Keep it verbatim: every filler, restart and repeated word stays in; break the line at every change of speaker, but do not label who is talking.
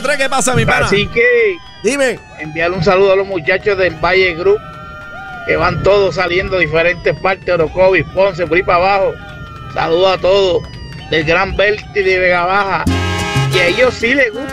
tres, ¿qué pasa, mi pana?
Así que
dime.
Enviar un saludo a los muchachos del Valle Group, que van todos saliendo de diferentes partes, Orocovis, Ponce, por ahí para abajo. Saludos a todos del Gran Belti de Vega Baja. Y a ellos sí les gusta